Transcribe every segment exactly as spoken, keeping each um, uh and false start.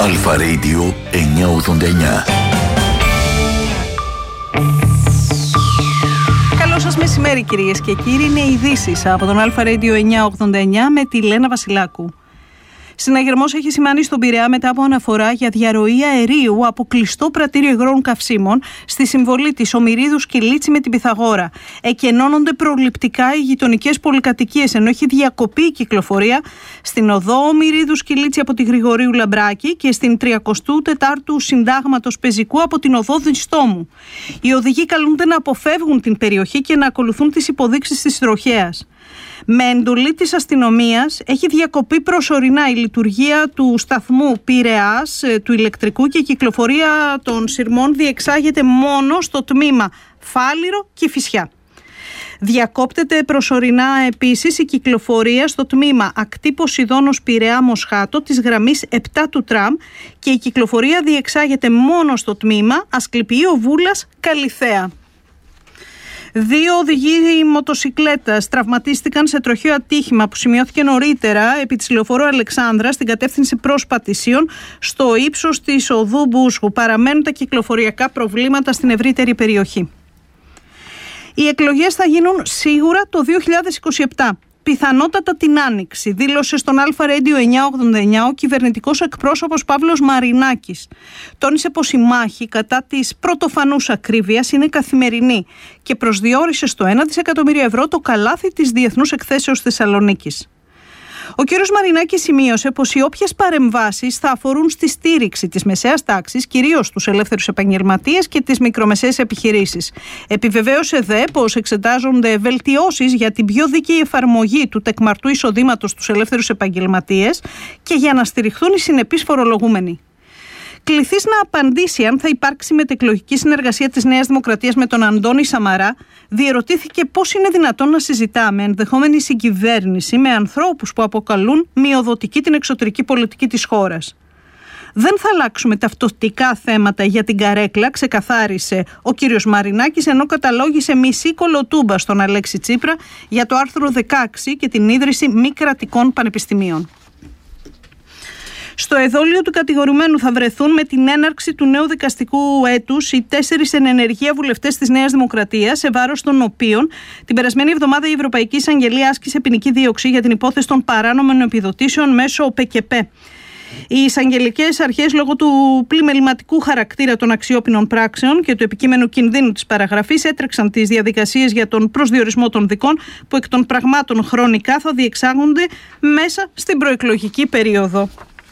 Αλφα Radio εννιακόσια ογδόντα εννιά. Καλό σας μεσημέρι, κυρίες και κύριοι. Είναι ειδήσεις από τον Αλφα Radio εννιακόσια ογδόντα εννιά με τη Λένα Βασιλάκου. Συναγερμός έχει σημάνει στον Πειραιά μετά από αναφορά για διαρροή αερίου από κλειστό πρατήριο υγρών καυσίμων στη συμβολή της Ομηρίδου Σκυλίτσι με την Πυθαγόρα. Εκενώνονται προληπτικά οι γειτονικές πολυκατοικίες, ενώ έχει διακοπεί η κυκλοφορία στην οδό Ομηρίδου Σκυλίτσι από τη Γρηγορίου Λαμπράκη και στην τριακοστού τετάρτου Συντάγματος Πεζικού από την οδό Διστόμου. Οι οδηγοί καλούνται να αποφεύγουν την περιοχή και να ακολουθούν τις υποδείξεις της τροχέας. Με εντολή της αστυνομίας έχει διακοπεί προσωρινά η λειτουργία του σταθμού Πειραιάς του ηλεκτρικού και η κυκλοφορία των σειρμών διεξάγεται μόνο στο τμήμα Φάληρο και Φυσιά. Διακόπτεται προσωρινά επίσης η κυκλοφορία στο τμήμα Ακτή Ποσειδώνος Πειραιά Μοσχάτο της γραμμής επτά του τραμ και η κυκλοφορία διεξάγεται μόνο στο τμήμα Ασκληπιείο Βούλας Καλιθέα. Δύο οδηγοί μοτοσικλέτας τραυματίστηκαν σε τροχαίο ατύχημα που σημειώθηκε νωρίτερα επί της λεωφόρου Αλεξάνδρα στην κατεύθυνση προς Πατησίων στο ύψος της οδού Μπούσχου. Παραμένουν τα κυκλοφοριακά προβλήματα στην ευρύτερη περιοχή. Οι εκλογές θα γίνουν σίγουρα το δύο χιλιάδες είκοσι επτά. Πιθανότατα την Άνοιξη, δήλωσε στον Αλφα Radio εννιακόσια ογδόντα εννιά ο κυβερνητικός εκπρόσωπος Παύλος Μαρινάκης. Τόνισε πως η μάχη κατά της πρωτοφανούς ακρίβειας είναι καθημερινή και προσδιορίσε στο ένα δισεκατομμύριο ευρώ το καλάθι της Διεθνούς Εκθέσεως Θεσσαλονίκης. Ο κ. Μαρινάκης σημείωσε πως οι όποιες παρεμβάσεις θα αφορούν στη στήριξη της μεσαίας τάξης, κυρίως τους ελεύθερους επαγγελματίες και τις μικρομεσαίες επιχειρήσεις. Επιβεβαίωσε δε πως εξετάζονται βελτιώσεις για την πιο δίκαιη εφαρμογή του τεκμαρτού εισοδήματος στους ελεύθερους επαγγελματίες και για να στηριχθούν οι συνεπείς φορολογούμενοι. Κληθείς να απαντήσει αν θα υπάρξει μετεκλογική συνεργασία της Νέας Δημοκρατίας με τον Αντώνη Σαμαρά, διερωτήθηκε πώς είναι δυνατόν να συζητάμε ενδεχόμενη συγκυβέρνηση με ανθρώπους που αποκαλούν μειοδοτική την εξωτερική πολιτική της χώρας. Δεν θα αλλάξουμε ταυτοτικά θέματα για την καρέκλα, ξεκαθάρισε ο κύριος Μαρινάκης, ενώ καταλόγησε μισή κολοτούμπα στον Αλέξη Τσίπρα για το άρθρο δεκαέξι και την ίδρυση μη κρατικών πανεπιστημίων. Στο εδόλιο του κατηγορουμένου θα βρεθούν με την έναρξη του νέου δικαστικού έτους οι τέσσερις εν ενεργεία βουλευτές της Νέας Δημοκρατίας, σε βάρος των οποίων την περασμένη εβδομάδα η Ευρωπαϊκή Εισαγγελία άσκησε ποινική δίωξη για την υπόθεση των παράνομων επιδοτήσεων μέσω ΠΚΠ. Οι εισαγγελικές αρχές, λόγω του πλημεληματικού χαρακτήρα των αξιόπινων πράξεων και του επικείμενου κινδύνου της παραγραφής, έτρεξαν τις διαδικασίες για τον προσδιορισμό των δικών που εκ των πραγμάτων χρονικά θα διεξάγονται μέσα στην προεκλογική περίοδο.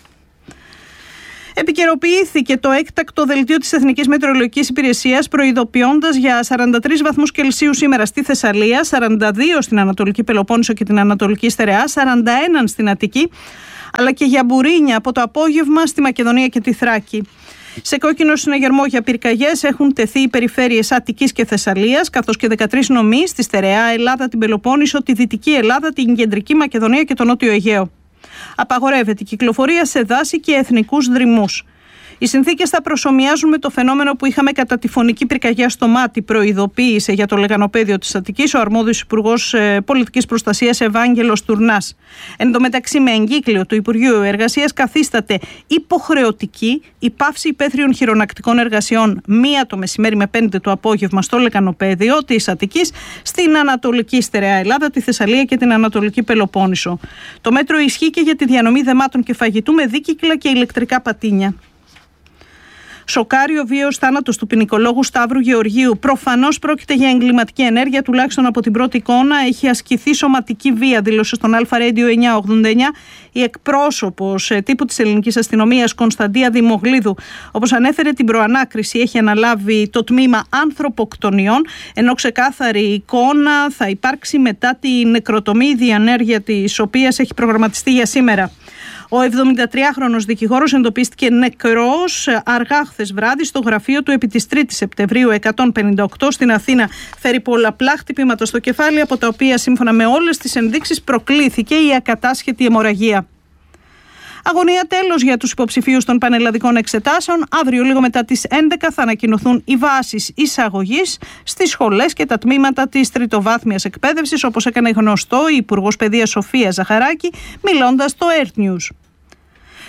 Επικαιροποιήθηκε το έκτακτο δελτίο της Εθνικής Μετεωρολογικής Υπηρεσίας, προειδοποιώντας για σαράντα τρεις βαθμούς Κελσίου σήμερα στη Θεσσαλία, σαράντα δύο στην Ανατολική Πελοπόννησο και την Ανατολική Στερεά, σαράντα ένα στην Αττική, αλλά και για μπουρίνια από το απόγευμα στη Μακεδονία και τη Θράκη. Σε κόκκινο συναγερμό για πυρκαγιές έχουν τεθεί οι περιφέρειες Αττικής και Θεσσαλίας, καθώς και δεκατρείς νομοί στη Στερεά Ελλάδα, την Πελοπόννησο, τη Δυτική Ελλάδα, την Κεντρική Μακεδονία και το Νότιο Αιγαίο. Απαγορεύεται η κυκλοφορία σε δάση και εθνικούς δρυμούς. Οι συνθήκες θα προσομοιάζουν με το φαινόμενο που είχαμε κατά τη φωνική πυρκαγιά στο Μάτι, προειδοποίησε για το λεγανοπέδιο της Αττικής ο αρμόδιος Υπουργός Πολιτικής Προστασίας Ευάγγελος Τουρνάς. Εν τω μεταξύ, με εγκύκλιο του Υπουργείου Εργασίας, καθίσταται υποχρεωτική η πάυση υπαίθριων χειρονακτικών εργασιών μία το μεσημέρι με πέντε το απόγευμα στο λεγανοπέδιο της Αττικής, στην Ανατολική Στερεά Ελλάδα, τη Θεσσαλία και την Ανατολική Πελοπόννησο. Το μέτρο ισχύει και για τη διανομή δεμάτων και φαγητού με δίκυκλα και ηλεκτρικά πατίνια. Σοκάρει ο βίαιος θάνατος του ποινικολόγου Σταύρου Γεωργίου. Προφανώς πρόκειται για εγκληματική ενέργεια, τουλάχιστον από την πρώτη εικόνα έχει ασκηθεί σωματική βία, δήλωσε στον Αλφα Radio εννιακόσια ογδόντα εννιά η εκπρόσωπος τύπου της ελληνικής αστυνομίας Κωνσταντία Δημογλίδου. Όπως ανέφερε, την προανάκριση έχει αναλάβει το τμήμα ανθρωποκτονιών, ενώ ξεκάθαρη εικόνα θα υπάρξει μετά τη νεκροτομή, διανέργεια της οποίας έχει προγραμματιστεί για σήμερα. Ο εβδομηντατριάχρονος δικηγόρος εντοπίστηκε νεκρός αργά χθες βράδυ στο γραφείο του επί της τρίτης Σεπτεμβρίου εκατόν πενήντα οκτώ στην Αθήνα. Φέρει πολλαπλά χτυπήματα στο κεφάλι, από τα οποία σύμφωνα με όλες τις ενδείξεις προκλήθηκε η ακατάσχετη αιμορραγία. Αγωνία τέλος για τους υποψηφίους των πανελλαδικών εξετάσεων. Αύριο λίγο μετά τις έντεκα θα ανακοινωθούν οι βάσεις εισαγωγής στις σχολές και τα τμήματα της τριτοβάθμιας εκπαίδευσης, όπως έκανε γνωστό η Υπουργός Παιδείας Σοφία Ζαχαράκη, μιλώντας στο Earth News.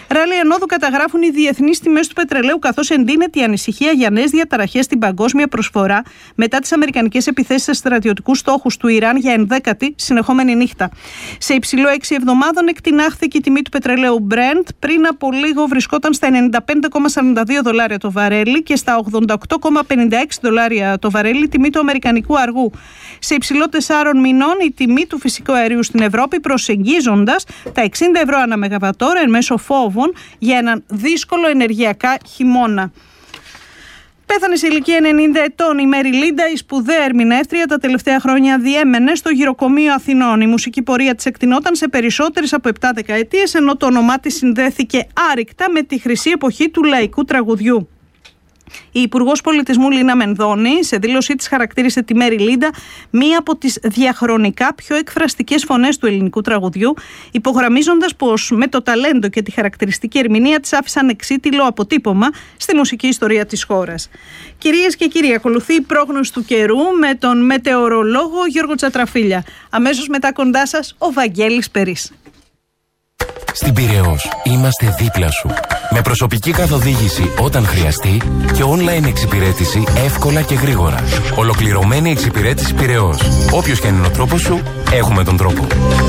Ράλι ανόδου καταγράφουν οι διεθνείς τιμές του πετρελαίου, καθώς εντείνεται η ανησυχία για νέες διαταραχές στην παγκόσμια προσφορά μετά τις αμερικανικές επιθέσεις σε στρατιωτικούς στόχους του Ιράν για ενδέκατη συνεχόμενη νύχτα. Σε υψηλό έξι εβδομάδων εκτινάχθηκε η τιμή του πετρελαίου Brent. Πριν από λίγο βρισκόταν στα ενενήντα πέντε κόμμα σαράντα δύο δολάρια το βαρέλι και στα ογδόντα οκτώ κόμμα πενήντα έξι δολάρια το βαρέλι τιμή του αμερικανικού αργού. Σε υψηλό τεσσάρων μηνών η τιμή του φυσικού αερίου στην Ευρώπη προσεγγίζοντας τα εξήντα ευρώ ανά μεγαβατόρα εν μέσω φόβων για έναν δύσκολο ενεργειακά χειμώνα. Πέθανε σε ηλικία ενενήντα ετών η Μέρι Λίντα, η σπουδαία ερμηνεύτρια, τα τελευταία χρόνια διέμενε στο Γυροκομείο Αθηνών. Η μουσική πορεία της εκτινόταν σε περισσότερες από επτά δεκαετίες, ενώ το όνομά της συνδέθηκε άρρηκτα με τη χρυσή εποχή του λαϊκού τραγουδιού. Η Υπουργός Πολιτισμού Λίνα Μενδώνη σε δήλωσή της χαρακτήρισε τη Μέρι Λίντα μία από τις διαχρονικά πιο εκφραστικές φωνές του ελληνικού τραγουδιού, υπογραμμίζοντας πως με το ταλέντο και τη χαρακτηριστική ερμηνεία της άφησαν εξίτηλο αποτύπωμα στη μουσική ιστορία της χώρας. Κυρίες και κύριοι, ακολουθεί η πρόγνωση του καιρού με τον μετεωρολόγο Γιώργο Τσατραφίλια. Αμέσως μετά κοντά σας ο Βαγγέλης Περής. Στην Πειραιώς είμαστε δίπλα σου. Με προσωπική καθοδήγηση όταν χρειαστεί και online εξυπηρέτηση εύκολα και γρήγορα. Ολοκληρωμένη εξυπηρέτηση Πειραιώς. Όποιος και αν είναι ο τρόπος σου, έχουμε τον τρόπο.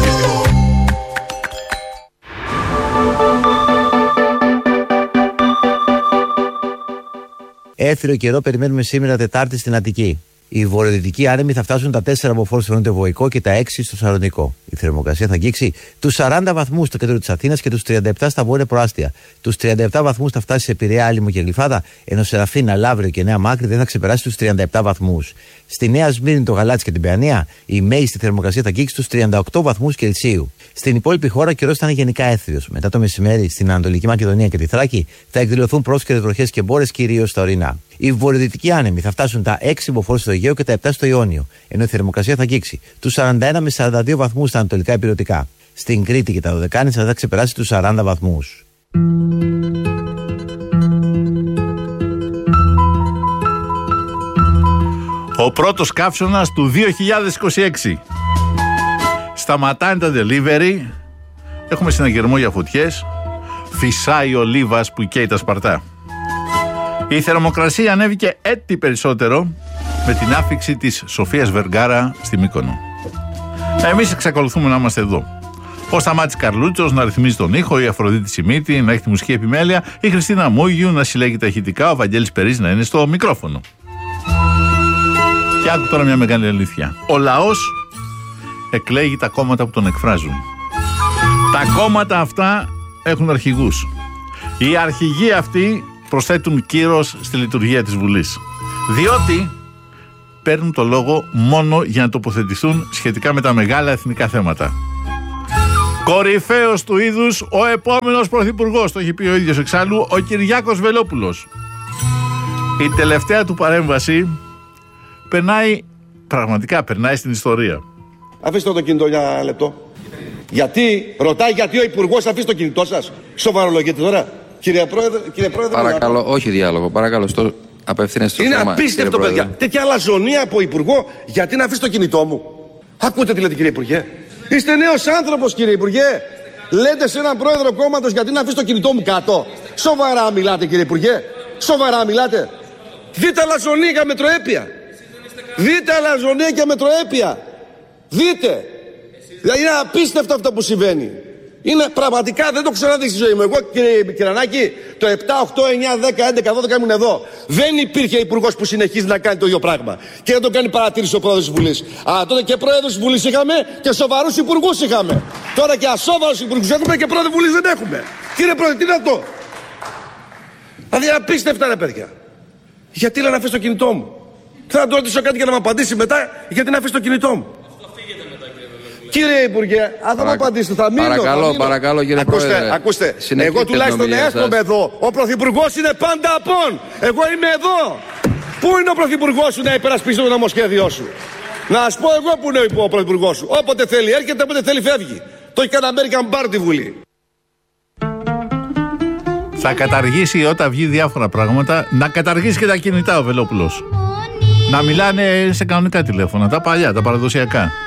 Έθριο καιρό περιμένουμε σήμερα Τετάρτη στην Αττική. Οι βορειοδυτικοί άνεμοι θα φτάσουν τα τέσσερα μποφόρ στο νοτιοβοϊκό και τα έξι στο Σαλονικό. Η θερμοκρασία θα αγγίξει τους σαράντα βαθμούς στο κέντρο της Αθήνας και τους τριάντα επτά στα βόρεια προάστια. Τους τριάντα επτά βαθμούς θα φτάσει σε Πειραιά, Άλυμο και Γλυφάδα, ενώ σε Ραφίνα, Λαύριο και Νέα Μάκρη δεν θα ξεπεράσει τους τριάντα επτά βαθμούς. Στη Νέα Σμύρνη, το Γαλάτσι και την Παιανία, η μέγιστη θερμοκρασία θα αγγίξει τους τριάντα οκτώ βαθμούς Κελσίου. Στην υπόλοιπη χώρα ο καιρός θα είναι γενικά έθριος. Μετά το μεσημέρι στην Ανατολική Μακεδονία και τη Θράκη θα εκδηλωθούν πρόσκαιρες βροχές και μπόρες, κυρίως στα ορεινά. Οι βορειοδυτικοί άνεμοι θα φτάσουν τα έξι μποφόρ στο Αιγαίο και τα επτά στο Ιόνιο, ενώ η θερμοκρασία θα αγγίξει τους σαράντα ένα με σαράντα δύο βαθμούς στα ανατολικά υπηρετικά. Στην Κρήτη και τα Δωδεκάνησα θα ξεπεράσει τους σαράντα βαθμούς. Ο πρώτος καύσωνας του δύο χιλιάδες είκοσι έξι. Σταματάνε τα delivery. Έχουμε συναγερμό για φωτιές. Φυσάει ο Λίβας που καίει τα Σπαρτά. Η θερμοκρασία ανέβηκε έτσι περισσότερο με την άφιξη της Σοφίας Βεργάρα στη Μύκονο. Εμείς εξακολουθούμε να είμαστε εδώ. Ο Σταμάτης Καρλούτσος να ρυθμίζει τον ήχο, η Αφροδίτη Σιμίτη να έχει τη μουσική επιμέλεια, η Χριστίνα Μούγιου να συλλέγει τα ηχητικά, ο Βαγγέλης Περής να είναι στο μικρόφωνο. Και άκου τώρα μια μεγάλη αλήθεια. Ο λαός εκλέγει τα κόμματα που τον εκφράζουν. Τα κόμματα αυτά έχουν αρχηγούς. Οι αρχηγοί αυτοί προσθέτουν κύρος στη λειτουργία της Βουλής. Διότι παίρνουν το λόγο μόνο για να τοποθετηθούν σχετικά με τα μεγάλα εθνικά θέματα. Κορυφαίος του είδους ο επόμενος πρωθυπουργός, το έχει πει ο ίδιος εξάλλου, ο Κυριάκος Βελόπουλος. Η τελευταία του παρέμβαση περνάει, πραγματικά περνάει στην ιστορία. Αφήστε το κινητό για ένα λεπτό. Γιατί, ρωτάει γιατί ο υπουργός αφήσει το κινητό σας. Σοβαρολογείτε τώρα. Κύριε Πρόεδρε, κύριε Πρόεδρε. Παρακαλώ, να... όχι διάλογο, παρακαλώ. Στο... Απευθύνεστε στο είναι θέμα. Είναι απίστευτο, παιδιά. Τέτοια αλαζονία από υπουργό, γιατί να αφήσει το κινητό μου. Ακούτε τι λέτε, κύριε Υπουργέ. Είστε νέος άνθρωπος, κύριε Υπουργέ. Λέτε σε έναν πρόεδρο κόμματος γιατί να αφήσει το κινητό μου κάτω. Σοβαρά μιλάτε, κύριε Υπουργέ. Σοβαρά μιλάτε. Δείτε αλαζονία και μετροέπεια. Δείτε αλαζονία και μετροέπεια. Δείτε. Δηλαδή είναι απίστευτο αυτό που συμβαίνει. Είναι πραγματικά, δεν το ξαναδεί στη ζωή μου. Εγώ, κύριε Κυρανάκη, το επτά, οκτώ, εννιά, δέκα, έντεκα, δώδεκα ήμουν εδώ. Δεν υπήρχε υπουργός που συνεχίζει να κάνει το ίδιο πράγμα. Και δεν το κάνει παρατήρηση ο πρόεδρος της Βουλής. Αλλά τότε και πρόεδρος της Βουλής είχαμε και σοβαρούς υπουργούς είχαμε. Τώρα και ασόβαρους υπουργούς έχουμε και πρόεδρο Βουλής δεν έχουμε. Κύριε Πρόεδρε, τι είναι αυτό. Δηλαδή απίστευτα ρε παιδιά. Γιατί λέει να αφήσει το κινητό μου. Θα του ρωτήσω κάτι για να μου απαντήσει μετά, γιατί να αφήσει το κινητό μου. Κύριε Υπουργέ, αν θα μου απαντήσετε, θα μείνω. Παρακαλώ, θα μείνω. παρακαλώ, κύριε ακούστε, Πρόεδρε. Ακούστε, εγώ τουλάχιστον έρχομαι εδώ. Ο Πρωθυπουργός είναι πάντα απόν. Εγώ είμαι εδώ. Πού είναι ο Πρωθυπουργός σου να υπερασπίσει το νομοσχέδιό σου. Να σας πω εγώ που είναι ο Πρωθυπουργός σου. Όποτε θέλει έρχεται, όποτε θέλει φεύγει. Το έχει κάνει American Bar τη Βουλή. Θα καταργήσει όταν βγει διάφορα πράγματα, να καταργήσει και τα κινητά ο Βελόπουλος. Να μιλάνε σε κανονικά τηλέφωνα, τα παλιά, τα παραδοσιακά.